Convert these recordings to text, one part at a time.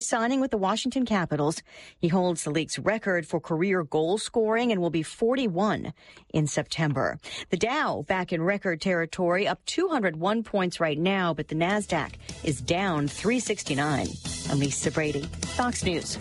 re-signing with the Washington Capitals. He holds the league's record for career goal scoring and will be 41 in September. The Dow back in record territory, up 201 points right now, but the NASDAQ is down 369. I'm Lisa Brady, Fox News.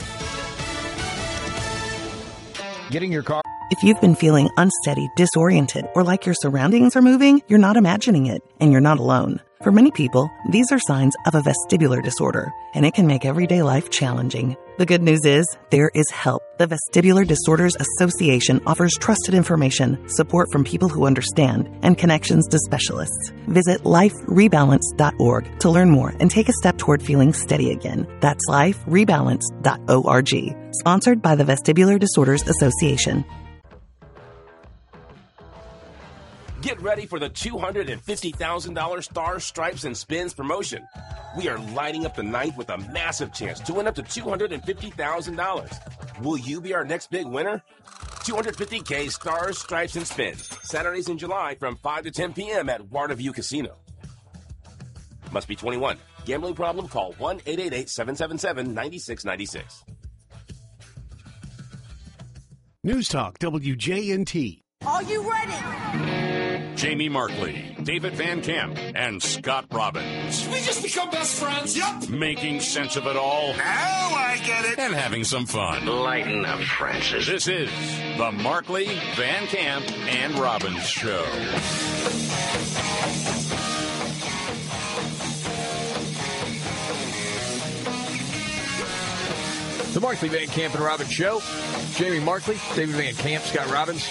Getting your car. If you've been feeling unsteady, disoriented, or like your surroundings are moving, you're not imagining it, and you're not alone. For many people, these are signs of a vestibular disorder, and it can make everyday life challenging. The good news is, there is help. The Vestibular Disorders Association offers trusted information, support from people who understand, and connections to specialists. Visit liferebalance.org to learn more and take a step toward feeling steady again. That's liferebalance.org. Sponsored by the Vestibular Disorders Association. Get ready for the $250,000 Stars, Stripes, and Spins promotion. We are lighting up the night with a massive chance to win up to $250,000. Will you be our next big winner? 250K Stars, Stripes, and Spins. Saturdays in July from 5 to 10 p.m. at Waterview Casino. Must be 21. Gambling problem? Call 1-888-777-9696. News Talk WJNT. Are you ready? Jamie Markley, David Van Camp, and Scott Robbins. We just become best friends. Yep. Making sense of it all. Now I get it. And having some fun. Lighten up, Francis. This is the Markley, Van Camp, and Robbins Show. The Markley, Van Camp, and Robbins Show. Jamie Markley, David Van Camp, Scott Robbins.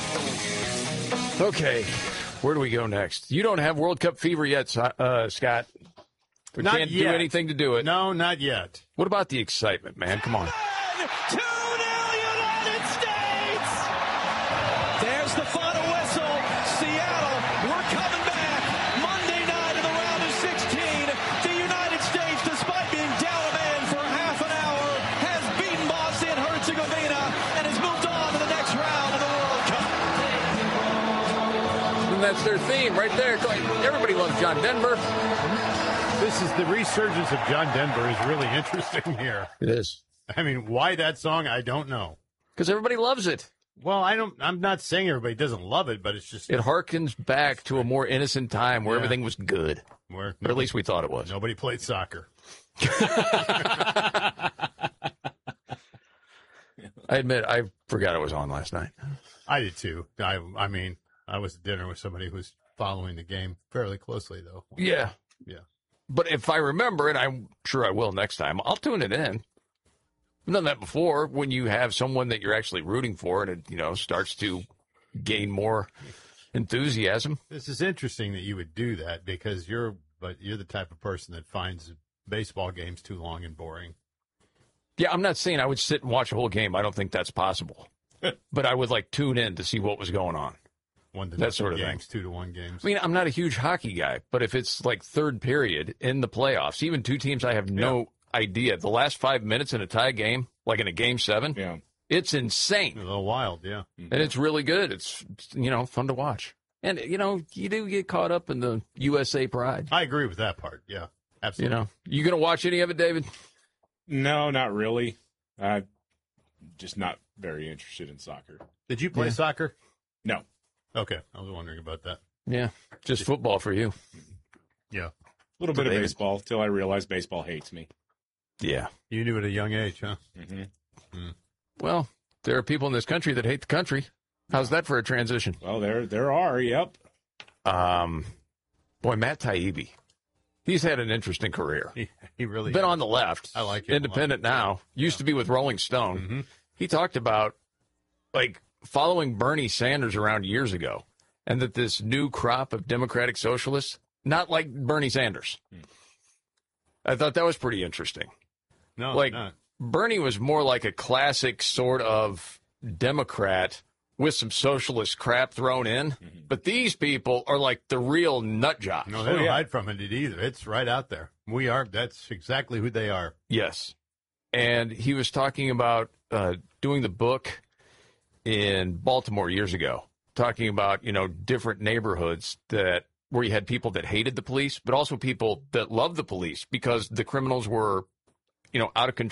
Okay, where do we go next? You don't have World Cup fever yet, Scott. We not can't yet. do anything to do it. No, not yet. What about the excitement, man? Come on. 2-0 United States! There's the final whistle. Seattle, we're coming back. Monday night of the round of 16. The United States, despite being down a man for half an hour, has beaten Bosnia and Herzegovina and has moved on to the next round of the World Cup. And that's their theme right there. Everybody loves John Denver. This is the resurgence of John Denver is really interesting here. It is. I mean, why that song? I don't know. Because everybody loves it. Well, I'm not saying everybody doesn't love it, but it's just it harkens back to a more innocent time where everything was good. Or at least we thought it was. Nobody played soccer. I admit, I forgot it was on last night. I did too. I mean, I was at dinner with somebody who was following the game fairly closely, though. Yeah. Yeah. But if I remember, and I'm sure I will next time, I'll tune it in. I've done that before when you have someone that you're actually rooting for and it, starts to gain more enthusiasm. This is interesting that you would do that because you're the type of person that finds baseball games too long and boring. Yeah, I'm not saying I would sit and watch a whole game. I don't think that's possible. But I would tune in to see what was going on. That sort of games, thing. 2-1 games. I mean, I'm not a huge hockey guy, but if it's third period in the playoffs, even two teams I have no idea, the last 5 minutes in a tie game, like in a game 7, it's insane. A little wild, yeah. Mm-hmm. And it's really good. It's fun to watch. And, you do get caught up in the USA pride. I agree with that part, yeah. Absolutely. You going to watch any of it, David? No, not really. Just not very interested in soccer. Did you play soccer? No. Okay, I was wondering about that. Yeah, just football for you. Yeah. A little bit of baseball till I realized baseball hates me. Yeah. You knew at a young age, huh? Mm-hmm. Mm. Well, there are people in this country that hate the country. How's that for a transition? Well, there are, yep. Boy, Matt Taibbi. He's had an interesting career. He really been has. on the left. I like him. Independent now. Used to be with Rolling Stone. Mm-hmm. He talked about following Bernie Sanders around years ago, and that this new crop of Democratic socialists, not like Bernie Sanders. I thought that was pretty interesting. No, not. Bernie was more like a classic sort of Democrat with some socialist crap thrown in, but these people are like the real nut jobs. No, they don't hide from it either. It's right out there. That's exactly who they are. Yes. And he was talking about doing the book in Baltimore years ago, talking about, different neighborhoods where you had people that hated the police, but also people that loved the police because the criminals were, out of control.